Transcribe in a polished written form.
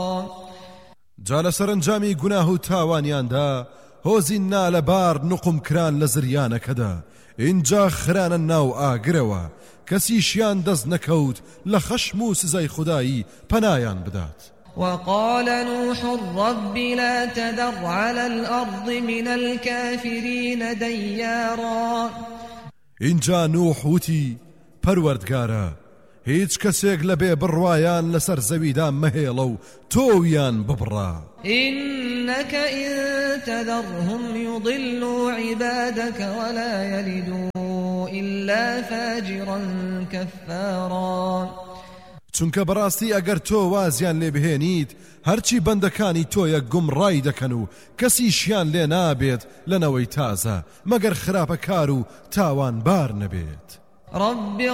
جا لە سەرنجامی گوناه و تاوانیاندا هۆزی نالەبار نقم کران لە زریانەکەدا اینجا خرانە ناو ئاگرەوە کەسیشیان دەست نەکەوت لە خەشم و سزای خودایی پەنایان بدات. وقال نوح رب لا تذر على الأرض من الكافرين ديارا. اینجا نوح وتی پەروەردگارە هیچ کەسێک لەبێ بڕوایان لەسەر زەویدا مەهێڵە و تۆویان ببڕا. إنك إن تذرهم يضلوا عبادك ولا يلدوا إلا فاجرا كفارا. چونکە بەڕاستی ئەگەر تۆ وازیان لێ بهێنیت هەرچی بەندەکانی تۆیە گومڕای دەکەن و کەسیشیان لێ نابێت لەنەوەی تازە مەگەر خراپەکار و تاوانبار نەبێت. رب